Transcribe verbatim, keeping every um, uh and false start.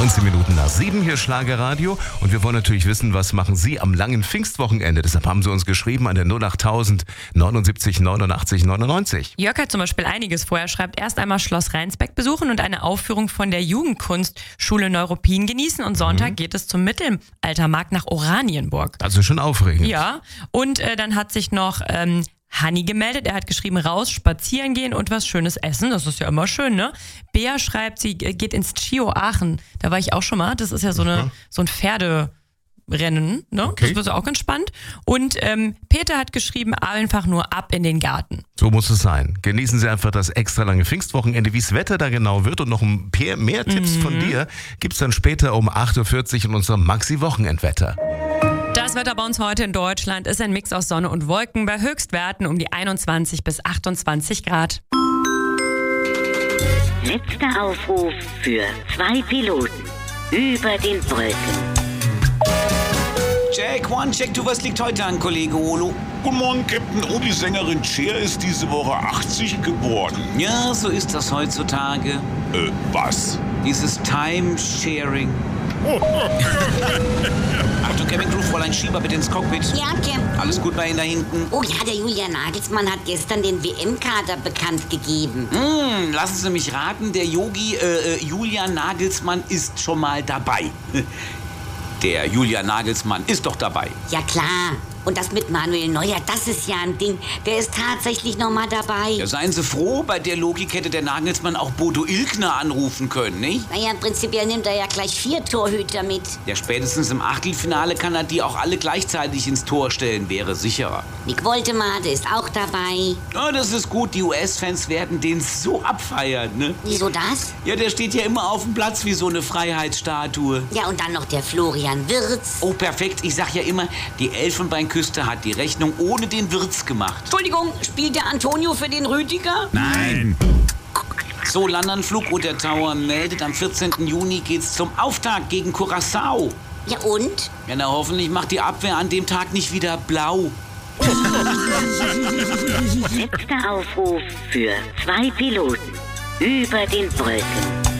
neunzehn Minuten nach sieben, hier Schlagerradio. Und wir wollen natürlich wissen, was machen Sie am langen Pfingstwochenende? Deshalb haben Sie uns geschrieben an der null acht tausend neunundsiebzig neunundachtzig neunundneunzig. Jörg hat zum Beispiel einiges vor. Er schreibt, erst einmal Schloss Rheinsbeck besuchen und eine Aufführung von der Jugendkunstschule Neuruppin genießen. Und Sonntag mhm. geht es zum Mittelaltermarkt nach Oranienburg. Also schon aufregend. Ja, und äh, dann hat sich noch ähm, Hanni gemeldet. Er hat geschrieben, raus, spazieren gehen und was Schönes essen. Das ist ja immer schön, ne? Bea schreibt, sie geht ins Chio Aachen. Da war ich auch schon mal. Das ist ja so, eine, so ein Pferderennen, ne? Okay. Das wird auch ganz spannend. Und ähm, Peter hat geschrieben, einfach nur ab in den Garten. So muss es sein. Genießen Sie einfach das extra lange Pfingstwochenende. Wie das Wetter da genau wird und noch ein paar mehr Tipps mhm. von dir gibt's dann später um acht Uhr vierzig in unserem Maxi-Wochenendwetter. Das Wetter bei uns heute in Deutschland ist ein Mix aus Sonne und Wolken bei Höchstwerten um die einundzwanzig bis achtundzwanzig Grad. Letzter Aufruf für zwei Piloten über den Wolken. Check, one, check, du, was liegt heute an, Kollege Olo? Guten Morgen, Captain. Oh, die Sängerin Cher ist diese Woche achtzig geworden. Ja, so ist das heutzutage. Äh, was? Dieses Time-Sharing. Achtung, Cabin Crew, Fräulein Schieber, bitte ins Cockpit. Ja, Captain. Alles gut bei Ihnen da hinten? Oh ja, der Julian Nagelsmann hat gestern den W M-Kader bekannt gegeben. Hm, lassen Sie mich raten, der Yogi äh, Julian Nagelsmann ist schon mal dabei. Der Julian Nagelsmann ist doch dabei. Ja, klar. Und das mit Manuel Neuer, das ist ja ein Ding. Der ist tatsächlich noch mal dabei. Ja, seien Sie froh, bei der Logik hätte der Nagelsmann auch Bodo Illgner anrufen können, nicht? Naja, prinzipiell nimmt er ja gleich vier Torhüter mit. Ja, spätestens im Achtelfinale kann er die auch alle gleichzeitig ins Tor stellen, wäre sicherer. Nick Woltemade ist auch dabei. Ja, das ist gut, die U S-Fans werden den so abfeiern, ne? Wieso das? Ja, der steht ja immer auf dem Platz wie so eine Freiheitsstatue. Ja, und dann noch der Florian Wirtz. Oh, perfekt, ich sag ja immer, die Elfenbeinküste hat die Rechnung ohne den Wirtz gemacht. Entschuldigung, spielt der Antonio für den Rüdiger? Nein. So, Landanflug oder Tower meldet, am vierzehnten Juni geht's zum Auftakt gegen Curaçao. Ja, und? Ja, na, hoffentlich macht die Abwehr an dem Tag nicht wieder blau. Letzter Aufruf für zwei Piloten über den Wolken.